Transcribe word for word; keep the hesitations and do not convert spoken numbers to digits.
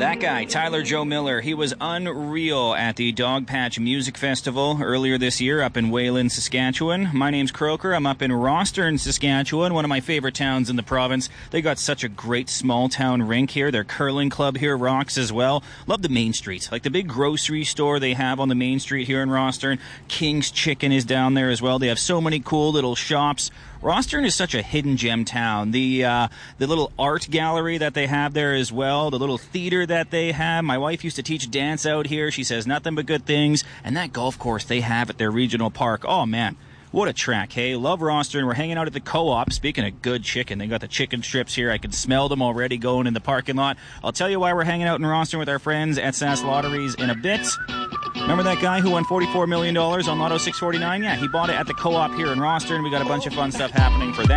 That guy, Tyler Joe Miller, he was unreal at the Dogpatch Music Festival earlier this year up in Wayland, Saskatchewan. My name's Croker. I'm up in Rostern, Saskatchewan, one of my favorite towns in the province. They got such a great small-town rink here. Their curling club here rocks as well. Love the main street, like the big grocery store they have on the main street here in Rostern. King's Chicken is down there as well. They have so many cool little shops. Rostern is such a hidden gem town. The uh, the little art gallery that they have there as well, the little theater that they have. My wife used to teach dance out here. She says nothing but good things. And that golf course they have at their regional park. Oh, man. What a track, hey? Love Rostern. We're hanging out at the Co-op. Speaking of good chicken, they got the chicken strips here. I can smell them already going in the parking lot. I'll tell you why we're hanging out in Rostern with our friends at Sask Lotteries in a bit. Remember that guy who won forty-four million dollars on Lotto six forty-nine? Yeah, he bought it at the Co-op here in Rostern. We got a bunch of fun stuff happening for that.